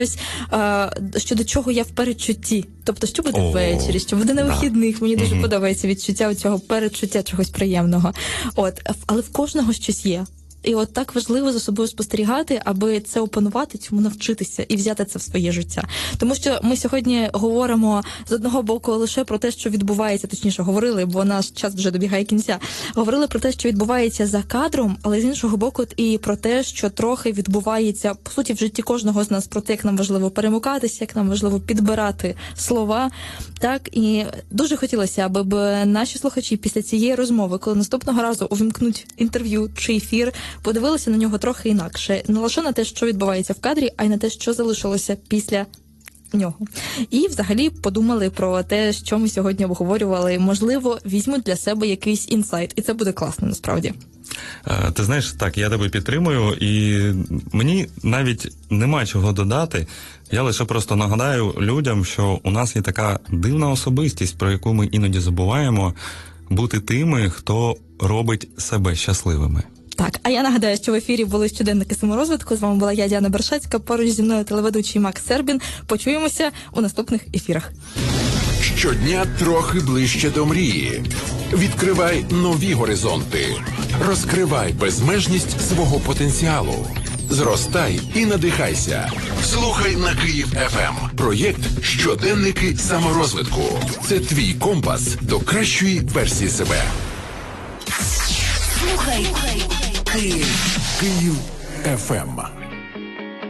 щодо чого я в передчутті. Тобто, що буде ввечері, що буде на вихідних. Мені дуже подобається відчуття цього передчуття чогось приємного. Але в кожного щось є. І от так важливо за собою спостерігати, аби це опанувати, цьому навчитися і взяти це в своє життя. Тому що ми сьогодні говоримо з одного боку лише про те, що відбувається, точніше говорили, бо наш час вже добігає кінця. Говорили про те, що відбувається за кадром, але з іншого боку і про те, що трохи відбувається, по суті, в житті кожного з нас, про те, як нам важливо перемикатися, як нам важливо підбирати слова. Так, і дуже хотілося, аби наші слухачі після цієї розмови, коли наступного разу увімкнуть інтерв'ю чи ефір, подивилися на нього трохи інакше. Не лише на те, що відбувається в кадрі, а й на те, що залишилося після нього. І взагалі подумали про те, що ми сьогодні обговорювали. Можливо, візьмуть для себе якийсь інсайт. І це буде класно, насправді. Ти знаєш, так, я тебе підтримую, і мені навіть нема чого додати. Я лише просто нагадаю людям, що у нас є така дивна особистість, про яку ми іноді забуваємо, бути тими, хто робить себе щасливими. Так, а я нагадаю, що в ефірі були щоденники саморозвитку. З вами була я, Діана Бершацька, поруч зі мною телеведучий Макс Сербін. Почуємося у наступних ефірах. Щодня трохи ближче до мрії. Відкривай нові горизонти. Розкривай безмежність свого потенціалу. Зростай і надихайся. Слухай на Київ ФМ. Проєкт «Щоденники саморозвитку». Це твій компас до кращої версії себе. Слухай Київ. Київ ФМ.